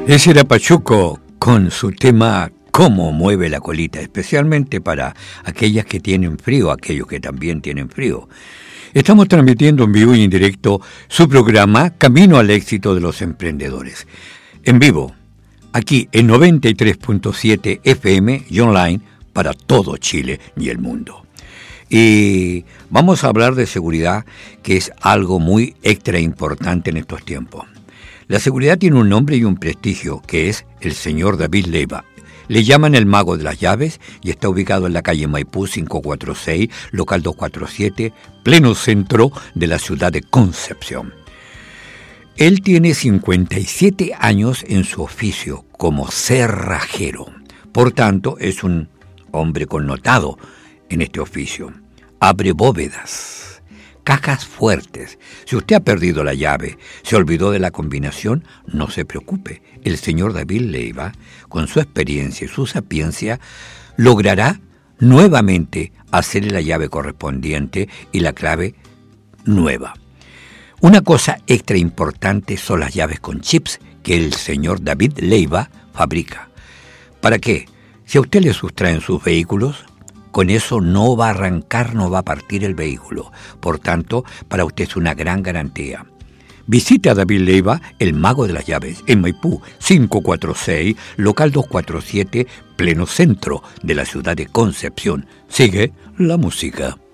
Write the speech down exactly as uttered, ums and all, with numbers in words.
Ese era Pachuco con su tema Cómo mueve la colita, especialmente para aquellas que tienen frío, aquellos que también tienen frío. Estamos transmitiendo en vivo y en directo su programa Camino al éxito de los emprendedores. En vivo, aquí en noventa y tres punto siete F M y online para todo Chile y el mundo. Y vamos a hablar de seguridad, que es algo muy extra importante en estos tiempos. La seguridad tiene un nombre y un prestigio, que es el señor David Leiva. Le llaman el mago de las llaves y está ubicado en la calle Maipú quinientos cuarenta y seis, local doscientos cuarenta y siete, pleno centro de la ciudad de Concepción. Él tiene cincuenta y siete años en su oficio como cerrajero. Por tanto, es un hombre connotado en este oficio. Abre bóvedas, cajas fuertes. Si usted ha perdido la llave, se olvidó de la combinación, no se preocupe. El señor David Leiva, con su experiencia y su sapiencia, logrará nuevamente hacerle la llave correspondiente y la clave nueva. Una cosa extra importante son las llaves con chips que el señor David Leiva fabrica. ¿Para qué? Si a usted le sustraen sus vehículos, con eso no va a arrancar, no va a partir el vehículo. Por tanto, para usted es una gran garantía. Visite a David Leiva, el mago de las llaves, en Maipú quinientos cuarenta y seis, local doscientos cuarenta y siete, pleno centro de la ciudad de Concepción. Sigue la música.